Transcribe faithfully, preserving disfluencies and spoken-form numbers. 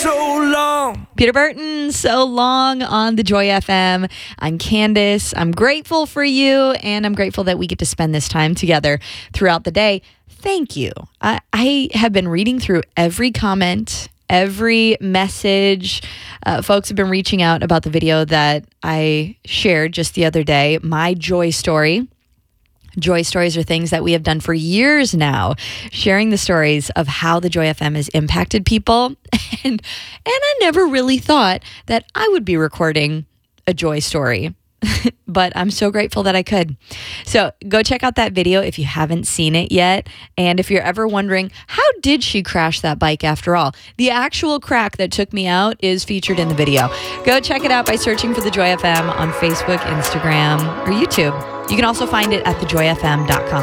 so long. Peter Burton, So Long on the Joy F M. I'm Candace. I'm grateful for you, and I'm grateful that we get to spend this time together throughout the day. Thank you. I, I have been reading through every comment, every message. Uh, folks have been reaching out about the video that I shared just the other day, my joy story. Joy stories are things that we have done for years now, sharing the stories of how the Joy F M has impacted people. And, and I never really thought that I would be recording a joy story, but I'm so grateful that I could. So go check out that video if you haven't seen it yet. And if you're ever wondering, how did she crash that bike after all? The actual crack that took me out is featured in the video. Go check it out by searching for The Joy F M on Facebook, Instagram, or YouTube. You can also find it at the joy f m dot com.